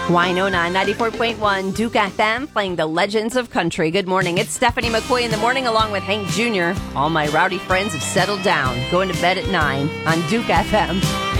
Winona, 94.1 Duke FM, playing the legends of country. Good morning. It's Stephanie McCoy in the morning along with Hank Jr. All my rowdy friends have settled down, going to bed at 9 on Duke FM.